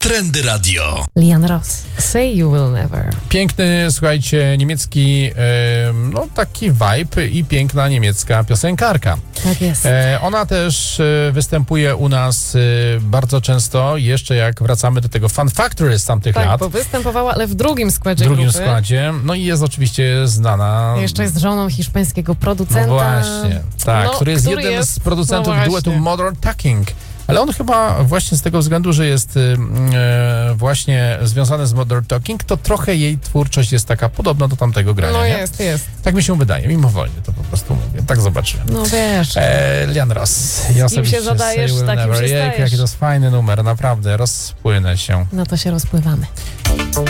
Trendy Radio. Lian Ross, Say You Will Never. Piękny, słuchajcie, niemiecki, taki vibe i piękna niemiecka piosenkarka. Tak jest. Ona też występuje u nas bardzo często, jeszcze jak wracamy do tego Fun Factory z tamtych Tak, lat. bo występowała, ale w drugim składzie W drugim grupy. składzie. No i jest oczywiście znana. Jeszcze jest żoną hiszpańskiego producenta. No właśnie, tak, który jest jednym z producentów no duetu właśnie. Modern Talking. Ale on chyba właśnie z tego względu, że jest właśnie związany z Modern Talking, to trochę jej twórczość jest taka podobna do tamtego grania. No nie? jest. Tak mi się wydaje, mimowolnie to po prostu mówię. Tak zobaczymy. No wiesz. Lian Ross. Z kim się zadajesz, z takim się stajesz. Jaki to jest fajny numer, naprawdę. Rozpłynę się. No to się rozpływamy.